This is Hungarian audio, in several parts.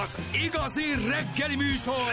Az igazi reggeli műsor.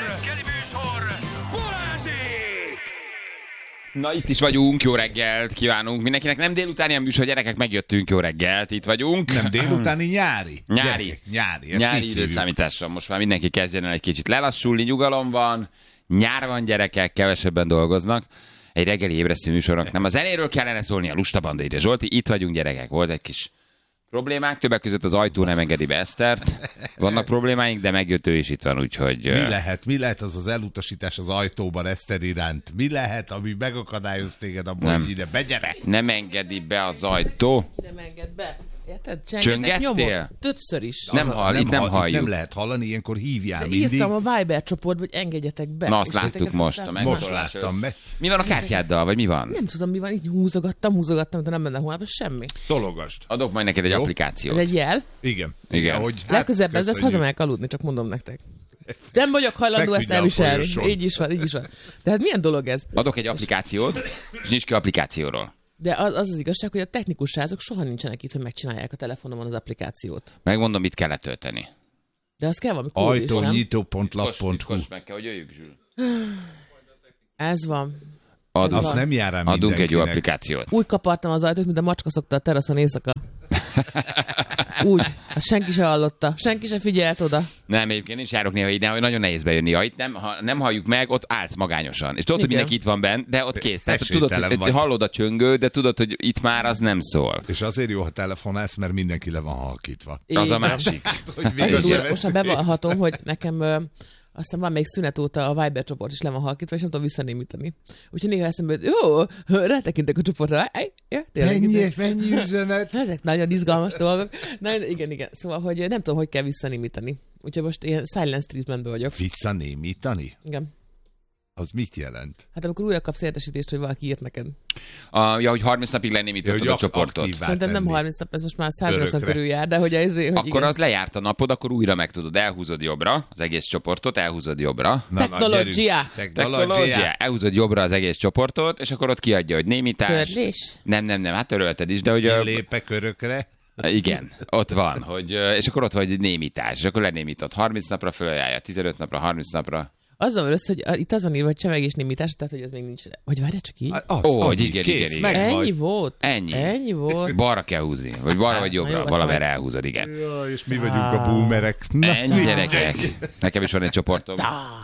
Balázsék! Na, itt is vagyunk, jó reggelt kívánunk mindenkinek. Nem délutáni a műsor, gyerekek, megjöttünk, jó reggelt, itt vagyunk. Nem délutáni, nyári. Nyári időszámításra. Most már mindenki kezdjen el egy kicsit lelassulni, nyugalom van, nyár van, gyerekek, kevesebben dolgoznak. Egy reggeli ébresztő műsornak nem a zenéről kellene szólni, a Lusta Banda ide. Zsolti, itt vagyunk, gyerekek, volt egy kis problémák, többek között az ajtó nem engedi be Esztert. Vannak problémáink, de megjött ő is itt van, úgyhogy... Mi lehet az elutasítás az ajtóban Eszter iránt? Mi lehet, ami megakadályoz téged abban, hogy ide begyere? Nem engedi be az ajtó. Nem enged be. Érted? Csöngettél? Többször is. Nem halljuk. Nem lehet hallani, ilyenkor hívjál De mindig. írtam a Viber csoportba, hogy engedjetek be. Na, azt láttuk most. Most láttam meg. Mi van a kártyáddal, vagy mi van? Nem tudom, mi van, így húzogattam, de nem menne hónapban semmi. Tologast. Adok majd neked egy Jó. applikációt. Ez egy jel. Igen. Igen. Legközelebb ez hazamegyek aludni, csak mondom nektek. Nem vagyok hajlandó ezt Feküdj a elviselni. folyosón. Így is van. De hát milyen dolog ez? Adok egy applikációt, és nincs ki applikációról. De az igazság, hogy a technikus srácok soha nincsenek itt, hogy megcsinálják a telefonomon az applikációt. Megmondom, mit kellett tölteni. De az kell valami kód is, nem? Ajtónyitó.lap.hu. meg kell, hogy jöjjük, Zsül. Ez van. Azt nem jár rá Adunk egy jó mindenkinek. applikációt. Úgy kapartam az ajtót, mint a macska szokta a teraszon éjszaka. Úgy. Senki se hallotta. Senki se figyelt oda. Nem, egyébként is járok néha így, hogy nagyon nehéz bejönni. Ha itt nem halljuk meg, ott állsz magányosan. És tudod, hogy Igen. mindenki itt van benn, de ott kész. Tehát tudod, Esélytelen hogy vagy. hallod a csöngő, de tudod, hogy itt már az nem szól. És azért jó, ha telefonálsz, mert mindenki le van halkítva. Az a Így van. másik. Hogy Az a végig durva, sem most már bevallhatom, hogy nekem aztán van még szünet óta a Viber csoport is le van halkítva, és nem tudom visszanémítani. Úgyhogy néha eszembe, hogy jó, rátekintek a csoportra. Mennyi üzenet? Ezek nagyon izgalmas dolgok. Na, igen. Szóval, hogy nem tudom, hogy kell visszanémítani. Úgyhogy most ilyen silence treatmentben vagyok. Visszanémítani? Igen. Az mit jelent? Hát amikor újra kapsz értesítést, hogy valaki írt neked. Hogy 30 napig lenémítottad hogy a csoportot. aktívvá Szerintem nem tenni. 30 nap, ez most már 180 Örökre. körül jár, de hogy ezért, hogy Akkor igen. az lejárt a napod, akkor újra meg tudod. Elhúzod jobbra az egész csoportot, elhúzod jobbra. Na, Technológia. gyerünk. Technológia. Elhúzod jobbra az egész csoportot, és akkor ott kiadja, hogy némítás. Törlés? Nem, hát törölted is, de hogy... Én lépek örökre. Igen, ott van, hogy, és akkor ott van egy némítás, és akkor lenémított 30 napra, fölajánlja 15 napra, 30 napra. Azzal össze, hogy itt azon írva, hogy csevegés némítás, tehát hogy ez még nincs. Vagy várjál csak így. Hogy igen, kész, igen. meg Ennyi vagy. volt? Ennyi Volt. Balra kell húzni, vagy balra vagy Na jobbra, jó, azt valamire majd. elhúzod, igen. Ja, és mi vagyunk a boomerek. Na, Ennyi, mindegy. gyerekek. Nekem is van egy csoportom.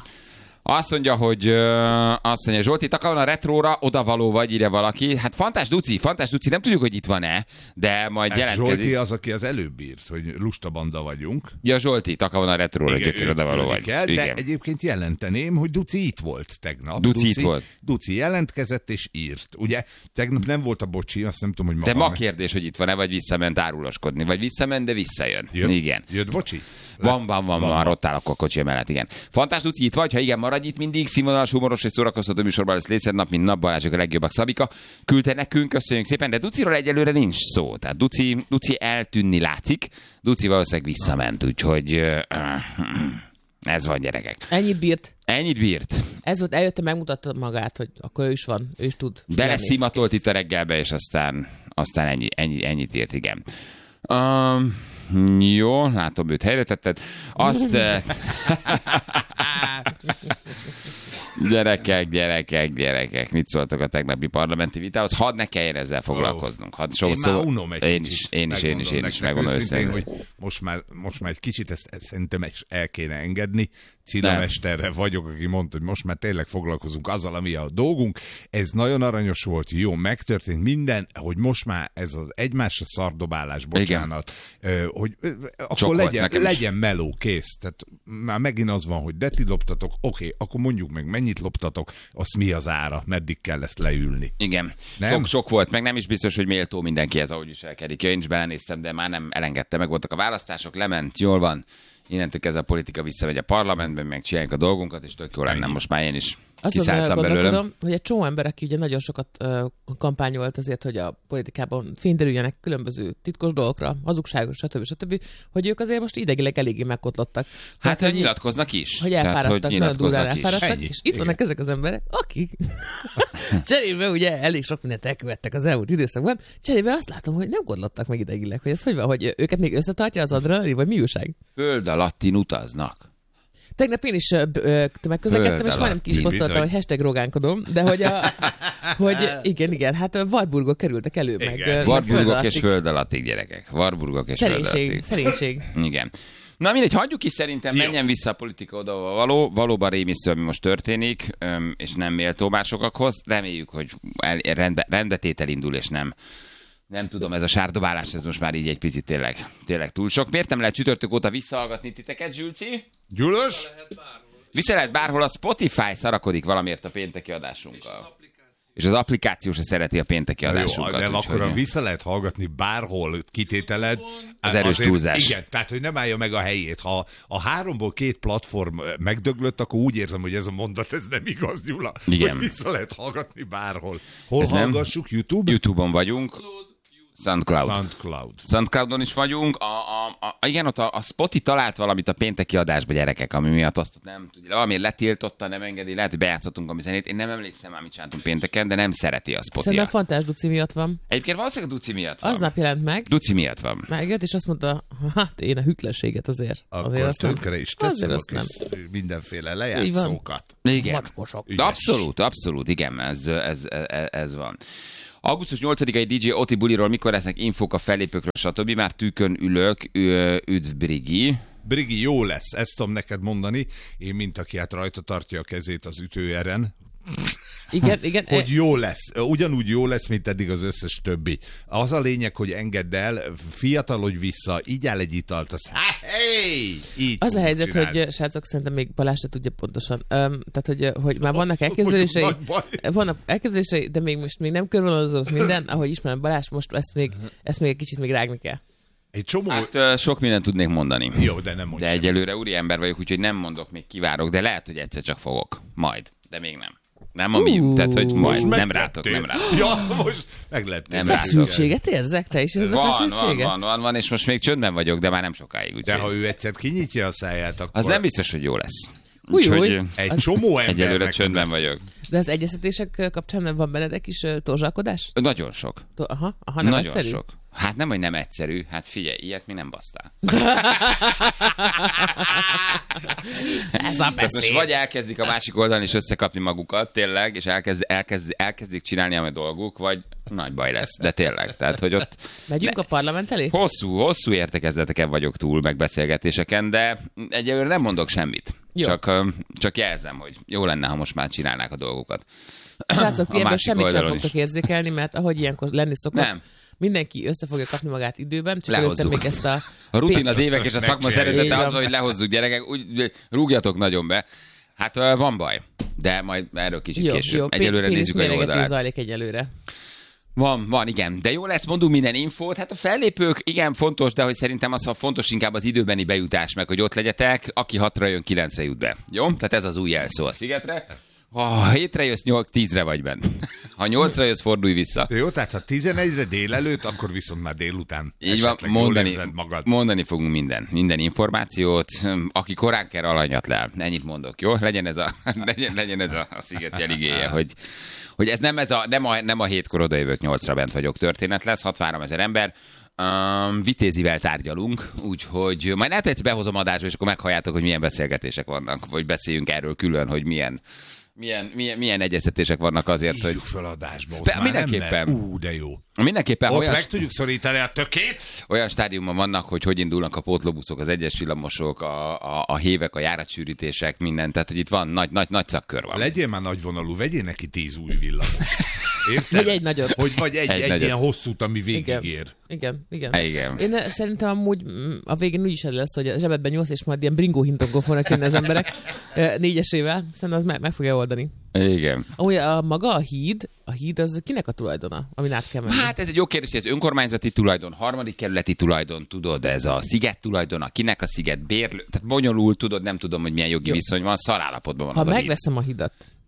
Azt mondja, Zsolti, takalon a retróra odavaló vagy, ide valaki. Hát Fantás Duci, nem tudjuk, hogy itt van-e, de majd jelentkezik. Zsolti az, aki az előbb írt, hogy Lusta Banda vagyunk. Ja, Zsolti, takalon a retróra, Igen, gyökér odavaló vagy. kell, de Igen. egyébként jelenteném, hogy Duci itt volt tegnap. Duci itt volt. Duci jelentkezett és írt. Ugye, tegnap nem volt a bocsi, azt nem tudom, hogy De ma ma kérdés, hogy itt van-e, vagy visszament áruloskodni. Vagy visszament, de visszajön. Igen. Jött bocsi? Van, ott áll a kocsi mellett, igen. Fantás Duci itt vagy, ha igen, maradj itt mindig, színvonalas, humoros és szórakoztató műsorban lesz létszed nap, mint nap, Balázsok a legjobbak, Szabika. Küldte nekünk, köszönjük szépen, de Duciról egyelőre nincs szó. Tehát Duci eltűnni látszik, Duci valószínűleg visszament, úgyhogy ez van, gyerekek. Ennyit bírt. Ennyit bírt. Ez volt, eljött, megmutatta magát, hogy akkor ő is van, ő is tud. Beleszimatolt itt a reggelbe, és aztán ennyit írt, igen. Jó, látom, őt helyre tetted. Azt... Gyerekek, mit szóltok a tegnapi parlamenti vitához? Hadd ne kelljen ezzel foglalkoznunk. Én már unom egy Én is megmondom őszintén, össze. hogy most már egy kicsit ezt szerintem is el kéne engedni. Cina mesterre vagyok, aki mondta, hogy most már tényleg foglalkozunk azzal, ami a dolgunk. Ez nagyon aranyos volt, jó, megtörtént minden, hogy most már ez az egymásra szardobálás, bocsánat, hogy akkor legyen meló, kész. Tehát már megint az van, de ti loptatok, oké, akkor mondjuk meg, mennyit loptatok, azt mi az ára, meddig kell ezt leülni. Igen, Nem? sok volt, meg nem is biztos, hogy méltó mindenki ez, ahogy viselkedik. Én is belenéztem, de már nem elengedte, meg voltak a választások, lement, jól van. Innentől kezdve a politika visszamegy a parlamentben, meg csináljuk a dolgunkat, és tök jó lenne. Most már én is kiszálltam belőle. Hogy egy csomó ember, aki ugye nagyon sokat kampányolt azért, hogy a politikában fényderüljenek különböző titkos dolgokra, hazugságos, stb., hogy ők azért most idegileg eléggé megkotlottak. Hát, hogy nyilatkoznak is. Hogy elfáradtak, nagyon durván elfáradtak, és itt vannak Igen. ezek az emberek, akik cserébe ugye elég sok mindent elkövettek az elmúlt időszakban, cserébe azt látom, hogy nem kodlottak meg idegileg, hogy ez hogy van, hogy őket még összetartja az adrenalin, vagy mi újság? Föld alattin utaznak. Tegnap én is tömegközlekedtem, és majdnem ki is posztoltam, hogy hashtag rogánkodom, de hogy igen, hát Warburgok kerültek elő, meg Warburgok és föld alattig, gyerekek. Warburgok és föld alattig. Szerénység. Igen. Na mindegy, hagyjuk is szerintem, menjen vissza a politika oda, valóban rémisztő, ami most történik, és nem méltó másokakhoz. Reméljük, hogy rendbetétel indul, és nem tudom, ez a sárdobálás, ez most már így egy picit tényleg túl sok. Miért nem lehet csütörtök óta visszahallgatni titeket, Zsülci? Gyulos? Vissza lehet bárhol, a Spotify szarakodik valamiért a pénteki adásunkkal. És az applikáció se szereti a pénteki adásunkat. De akkor vissza lehet hallgatni bárhol, kitételed. Az erős túlzás. Igen, tehát hogy nem állja meg a helyét. Ha a 3-ból 2 platform megdöglött, akkor úgy érzem, hogy ez a mondat, ez nem igaz, Gyula. Igen. Hogy vissza lehet hallgatni bárhol. Hol ez hallgassuk? YouTube? YouTube-on vagyunk. SoundCloud. SoundCloudon is vagyunk. Igen, ott a Spotify talált valamit a pénteki adásba, gyerekek, ami miatt azt nem tudja. Valamiért letiltotta, nem engedi, lehet, hogy bejátszottunk a mi zenét. Én nem emlékszem már, mit csináltunk pénteken, de nem szereti a Spotify. Szerintem a Fantás Duci miatt van. Egyébként valószínűleg a Duci miatt van. Aznap jelent meg. Duci miatt van. Megjött, és azt mondta, hát én a hütlességet azért. Akkor tönkre is teszem nem. mindenféle lejátszókat. Igen. Macskosok. Abszolút, igen, ez van. Augusztus 8-ai DJ Oti buliról mikor lesznek infók a fellépőkről, stb. Már tűkön ülök, üdv Brigi. Brigi, jó lesz, ezt tudom neked mondani. Én, mint aki hát rajta tartja a kezét az ütőeren. Igen. Hogy jó lesz. Ugyanúgy jó lesz, mint eddig az összes többi. Az a lényeg, hogy engedd el, fiatalodj vissza, így áll egy italt, az így az a helyzet, csinálni. hogy srácok, szerintem még Balázs se tudja pontosan. Tehát, hogy már vannak elképzelései, de még most még nem körvonalazódott minden, ahogy ismerem Balázs, most ezt még egy kicsit még rágni kell. Egy csomó... Hát sok mindent tudnék mondani. Jó, de nem mondj. De egyelőre úri ember vagyok, úgyhogy nem mondok, még kivárok, de lehet, hogy egyszer csak fogok. Majd, de még nem. Nem tehát hogy majd, nem rátok. Ja, most meglettél. Nem rátok. Feszültséget érzek? Te is érzed a feszültséget? Van, és most még csöndben vagyok, de már nem sokáig. Úgy de ha ő egyszer kinyitja a száját, akkor... Az nem biztos, hogy jó lesz. Úgyhogy egy csomó embernek egyelőre csöndben vagyok. De az egyeztetések kapcsán nem van benned egy kis torzsalkodás? Nagyon sok. Nem nagyon egyszerű? sok. Hát nem, hogy nem egyszerű. Hát figyelj, ilyet mi nem basztál. Ez a beszéd. Most vagy elkezdik a másik oldalon is összekapni magukat, tényleg, és elkezdik csinálni a dolguk, vagy nagy baj lesz. De tényleg, tehát, hogy ott... Megyünk a parlament elé? Hosszú értekezleteken vagyok túl, megbeszélgetéseken, de egyelőre nem mondok semmit. Csak jelzem, hogy jó lenne, ha most már csinálnák a dolgokat. Srácok, ti ebből semmit sem fogtok érzékelni, mert ahogy ilyenkor lenni szokott, nem. Mindenki össze fogja kapni magát időben, csak lehozzuk. Még ezt a rutin az évek és a szakma szeretete az, hogy lehozzuk, gyerekek, úgy rúgjatok nagyon be. Hát van baj, de majd erről kicsit később. Jó, egyelőre nézzük a jó oldalát. Zajlik egyelőre. Van, igen. De jó lesz, mondunk minden infót. Hát a fellépők, igen, fontos, de hogy szerintem az fontos inkább az időbeni bejutás, meg hogy ott legyetek. Aki 6-ra jön, 9-re jut be. Jó? Tehát ez az új jelszó a Szigetre. Ha 7-re jössz, 10-re vagy benne. Ha 8-ra jössz, fordulj vissza. Jó, tehát ha 11-re délelőtt, akkor viszont már délután. Így van, mondani fogunk minden információt. Aki korán kell, alanyat lel. Ennyit mondok, jó? Legyen ez a Sziget jeligéje, hogy ez nem a 7-kor odajövök, 8-ra bent vagyok történet lesz, 63 000 ember. Vitézivel tárgyalunk, úgyhogy majd lehet, hogy behozom adásba, és akkor meghalljátok, hogy milyen beszélgetések vannak, vagy beszéljünk erről külön, hogy milyen egyeztetések vannak azért, hívjuk hogy... föl adásba, ott már mindenképpen. Nem. De jó. Mindenképpen ott meg tudjuk szorítani a tökét. Olyan stádiumban vannak, hogy indulnak a pótlóbuszok, az egyes villamosok, a hévek, a járatsűrítések, minden. Tehát, hogy itt van, nagy szakkör van. Legyél már nagyvonalú, vegyél neki 10 új villamost. Érted? Vagy egy nagyot. Vagy egy ilyen hosszút, ami végigér. Igen. Én szerintem amúgy a végén úgyis ez lesz, hogy a zsebedben nyúlsz, és majd ilyen bringó hintokból fognak jönni az emberek 4-esével. Szerintem az meg fogja oldani. Igen. Amúgy a híd az kinek a tulajdona, amin át kell menni? Hát ez egy jó kérdés, ez önkormányzati tulajdon, harmadik kerületi tulajdon, tudod, ez a sziget tulajdona, kinek a sziget bérlő, tehát bonyolult, tudod, nem tudom, hogy milyen jogi viszony van, szarállapotban van ha az a híd. megveszem a hidat,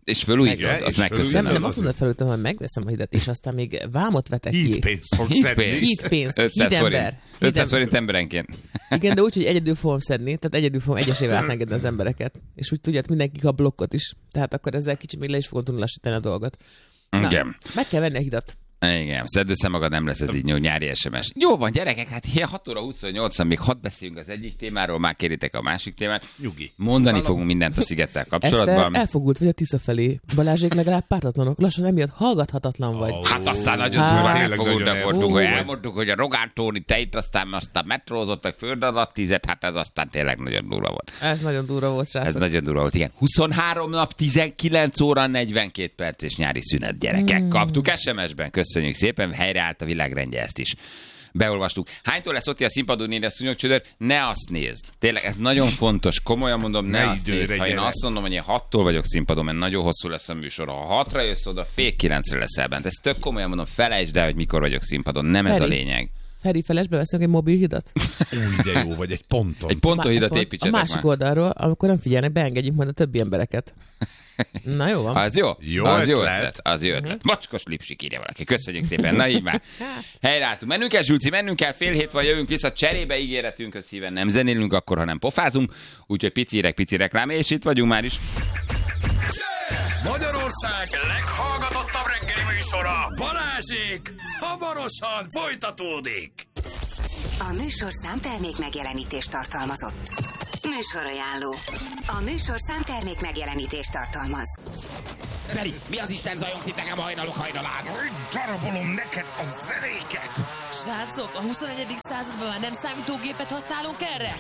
És fölújítod, azt megköszönöm. Nem azt mondod felújítom, hogy megveszem a hidat, és aztán még vámot vetek ki. Hídpénzt fogsz szedni. Hídpénzt. 500 forint. 500 forint emberenként. Igen, de úgy, hogy egyedül fogom szedni, tehát egyedül fogom egyesével átengedni az embereket. És úgy tudja, mindenki kap blokkot is. Tehát akkor ezzel kicsit még le is fogom tudni lassítani a dolgot. Na, igen. Meg kell venni a hidat. Igen, szedd össze magad, nem lesz ez így nyári SMS. Jó van, gyerekek, hát 6 óra 28-an még hadd beszéljünk az egyik témáról, már kéritek a másik témát. Nyugi. Mondani fogunk mindent a Szigettel kapcsolatban. Eszter, elfogult vagy a Tisza felé. Balázsék legalább pártatlanok. Lassan emiatt hallgathatatlan vagy. Hát aztán nagyon durván elfogultak voltunk, hogy elmondtuk, hogy a Rogán Tóni te itt aztán metrózott, meg föld alatt 10, hát ez aztán tényleg nagyon durva volt. Ez nagyon durva volt, srácok. Ez nagyon durva volt, igen. 23 nap, 19 óra, 42 perc és nyári szünet, gyerekek. Kaptuk SMS-ben, köszönjük szépen, helyreállt a világrendje, ezt is beolvastuk. Hánytól lesz ott a színpadon nézni a Szúnyogcsődör? Ne azt nézd. Tényleg, ez nagyon fontos. Komolyan mondom, ne azt nézd. Ha én azt mondom, hogy én 6-tól vagyok színpadon, mert nagyon hosszú lesz a műsor. Ha 6-ra jössz oda, fél 9-re leszel bent. Ez tök komolyan mondom, felejtsd el, hogy mikor vagyok színpadon. Nem ez a lényeg. Feri, felesbe veszünk egy mobil hidat? Úgy de jó, vagy egy ponton. Egy pontonhidat építsetek a másik oldalról, amikor nem figyelnek, beengedjük majd a többi embereket. Na jó van. Az jó? Az jó ötlet. Az jó ötlet. Mocskos lipsik, írja valaki. Köszönjük szépen. Na így már. Helyreálltunk. Mennünk kell, Zsulci, mennünk kell, 6:30 jövünk vissza. Cserébe ígéretünk, hogy szíven nem zenélünk, akkor, ha nem pofázunk. Úgyhogy pici reklám, és itt vagyunk már is. Magyarország leghallgatottabb reggeli műsora, Balázsék, hamarosan folytatódik. A műsorszám termék megjelenítést tartalmazott. Műsorajánló. A műsorszám termék megjelenítést tartalmaz. Feri, mi az Isten zajongsz itt nekem a hajnalán? Darabolom neked a zenéket. Srácok, a 21. században már nem számítógépet használunk erre?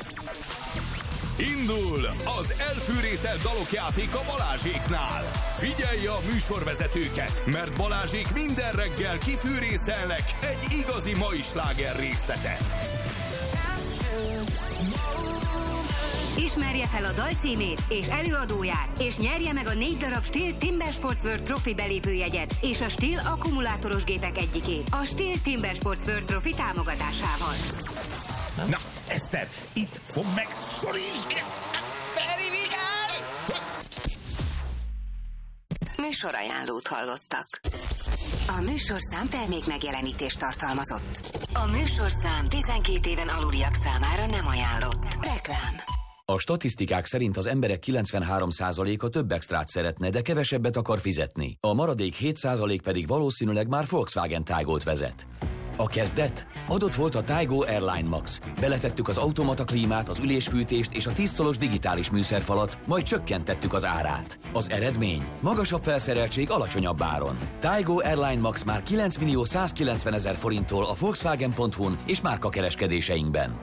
Indul az elfűrészelt dalok játéka Balázséknál. Figyelj a műsorvezetőket, mert Balázsék minden reggel kifűrészelnek egy igazi mai sláger részletet. Ismerje fel a dal címét és előadóját, és nyerje meg a 4 darab Stihl Timber Sports World Trophy belépőjegyet és a Stihl akkumulátoros gépek egyikét a Stihl Timber Sports World Trophy támogatásával. Na, Eszter, itt fog meg, szorítsd! Feri, vigyázz! Műsorajánlót hallottak. A műsorszám termék megjelenítést tartalmazott. A műsorszám 12 éven aluliak számára nem ajánlott. Reklám. A statisztikák szerint az emberek 93%-a több extrát szeretne, de kevesebbet akar fizetni. A maradék 7% pedig valószínűleg már Volkswagen Taygot vezet. A kezdet? Adott volt a Taygo Airline Max. Beletettük az automata klímát, az ülésfűtést és a 10 szolos digitális műszerfalat, majd csökkentettük az árát. Az eredmény? Magasabb felszereltség alacsonyabb áron. Taygo Airline Max már 9.190.000 forinttól a Volkswagen.hu-n és márkakereskedéseinkben.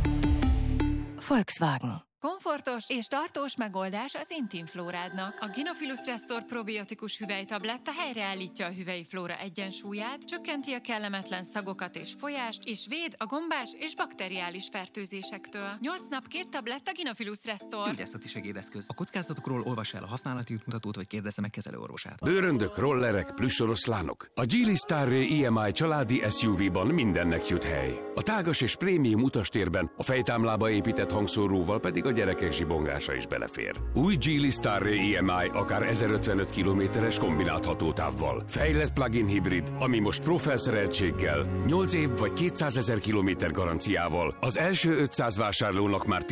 Volkswagen. Komfortos és tartós megoldás az intim flórádnak. A Gynophilus Restore probiotikus hüvelytabletta helyreállítja a hüvelyflóra egyensúlyát, csökkenti a kellemetlen szagokat és folyást, és véd a gombás és bakteriális fertőzésektől. 8 nap 2 tabletta Gynophilus Restore. Gyógyászati segédeszköz. A kockázatokról olvas el a használati útmutatót, vagy kérdezze meg kezelőorvosát. Bőröndök, rollerek, plüssoroszlánok. A Geely Starray EMI családi SUV-ban mindennek jut hely. A tágas és prémium utastérben, a fejtámlába épített hangszóróval pedig a gyerekek zsibongása is belefér. Új Geely Starray EMI akár 1055 kilométeres kombinált hatótávval. Fejlett plug-in hibrid, ami most prófelszereltséggel, 8 év vagy 200 000 kilométer garanciával az első 500 vásárlónak már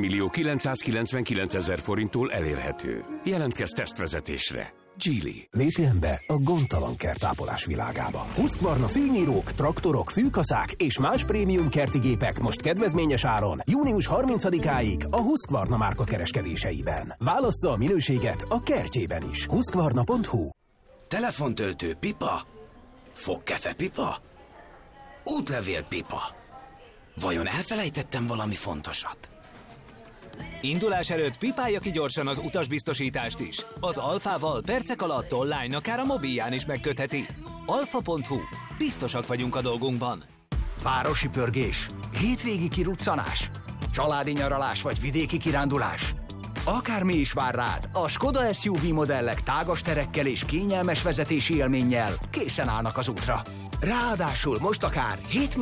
11.999.000 forinttól elérhető. Jelentkezz tesztvezetésre. Geely. Lépjen be a gondtalan kertápolás világába. Husqvarna fűnyírók, traktorok, fűkaszák és más prémium kerti gépek most kedvezményes áron június 30-áig a Husqvarna márka kereskedéseiben. Válassza a minőséget a kertjében is. Husqvarna.hu. Telefontöltő pipa? Fogkefe pipa? Útlevél pipa? Vajon elfelejtettem valami fontosat? Indulás előtt pipálja ki gyorsan az utasbiztosítást is. Az Alfával percek alatt online akár a mobilján is megkötheti. Alfa.hu. Biztosak vagyunk a dolgunkban. Városi pörgés, hétvégi kiruccanás, családi nyaralás vagy vidéki kirándulás. Akármi is vár rád, a Skoda SUV modellek tágas terekkel és kényelmes vezetési élménnyel készen állnak az útra. Ráadásul most akár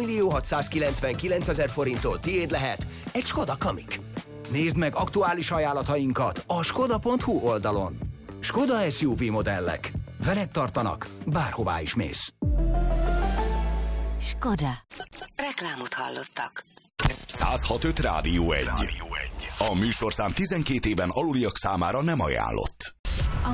7.699.000 forinttól tiéd lehet egy Skoda Kamiq. Nézd meg aktuális ajánlatainkat a skoda.hu oldalon. Skoda SUV modellek. Veled tartanak, bárhová is mész. Skoda. Reklámot hallottak. 106.5 Rádió 1. A műsorszám 12 éven aluliak számára nem ajánlott.